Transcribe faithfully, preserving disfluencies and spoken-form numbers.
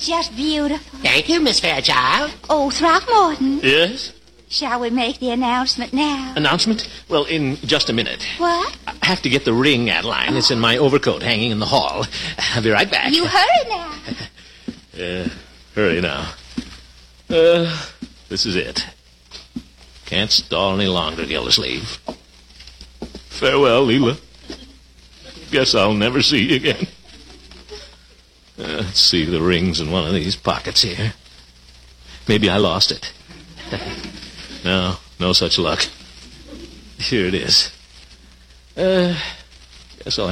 just beautiful. Thank you, Miss Fairchild. Oh, Throckmorton, Yes? shall we make the announcement now? Announcement? Well, in just a minute. What? I have to get the ring, Adeline. It's in my overcoat hanging in the hall. I'll be right back. You hurry now. Uh, hurry now. Uh, this is it. Can't stall any longer, Gildersleeve. Farewell, Leela. Guess I'll never see you again. Uh, let's see, the ring's in one of these pockets here. Maybe I lost it. No, no such luck. Here it is. Uh, guess I'll